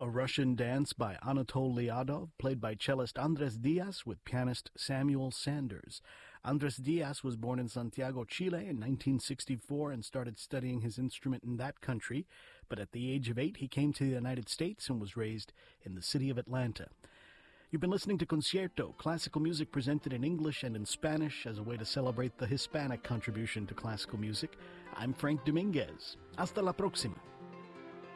a Russian dance by Anatol Lyadov, played by cellist Andres Diaz with pianist Samuel Sanders. Andres Diaz was born in Santiago, Chile in 1964 and started studying his instrument in that country, but at the age of 8 he came to the United States and was raised in the city of Atlanta. You've been listening to Concierto, classical music presented in English and in Spanish as a way to celebrate the Hispanic contribution to classical music. I'm Frank Dominguez. Hasta la próxima.